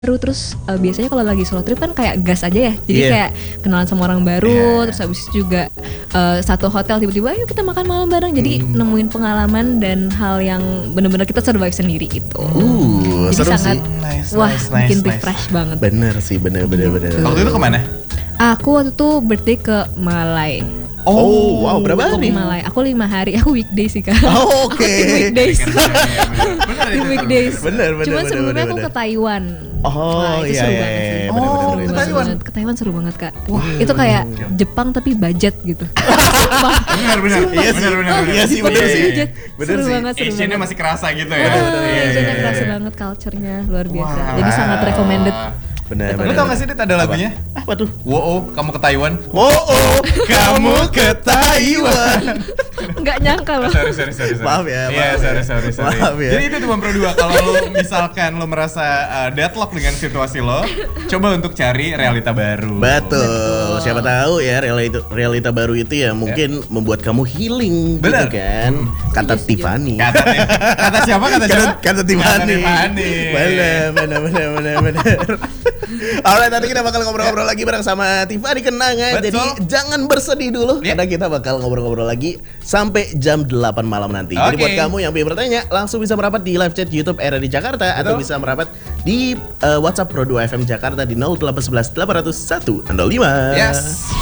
baru terus biasanya kalau lagi solo trip kan kayak gas aja ya, jadi Iya. kayak kenalan sama orang baru, terus habis itu juga satu hotel tiba-tiba ayo kita makan malam bareng, jadi nemuin pengalaman dan hal yang benar-benar kita survive sendiri gitu. Jadi seru sangat sih. bikin refresh banget. Bener sih, bener. Waktu itu kemana? Aku waktu itu birthday ke Malai. Oh, wow, berapa Aku hari? ke Malai. Aku 5 hari. Aku weekday sih Kak. Oh, oke. Weekdays. Bener Di itu. weekdays. Bener. Cuman sebelumnya aku ke Taiwan. Wah, itu iya, seru iya, banget sih. iya, Oh, bener, ke bener. Taiwan. Ke Taiwan seru banget Kak. Wah, itu kayak Jepang tapi budget gitu. Bener. Iya sih, iya sih, Jepang bener tapi sih. budget. Bener Seru sih. banget, seru Asian-nya banget. masih kerasa gitu ya. Asian-nya kerasa banget, culture-nya luar biasa. Wah. Jadi sangat recommended. Bener. Lu tau gak sih Dit ada lagunya? Apa tuh? Wow, kamu ke Taiwan. Oh, kamu ke Taiwan. Enggak nyangka loh. Sorry. Maaf ya, Iya, maaf. sorry. Maaf ya. Jadi itu cuma Pro 2. Kalau lu misalkan lu merasa deadlock dengan situasi lo, coba untuk cari realita baru. Betul. Siapa tahu ya realita baru itu ya mungkin membuat kamu healing Bener. gitu kan. Kata Tiffany. Kata siapa? Kata Tiffany. Bener. Bener. Alright, nanti kita bakal ngobrol-ngobrol lagi bareng sama Tiffany Kenangan. Betul. Jadi jangan bersedih dulu Ya. karena kita bakal ngobrol-ngobrol lagi sampai jam 8 malam nanti. Jadi Oke. buat kamu yang ingin bertanya langsung bisa merapat di live chat YouTube RRI Jakarta atau bisa merapat di WhatsApp Pro 2 FM Jakarta di 0811 801 05. Yes.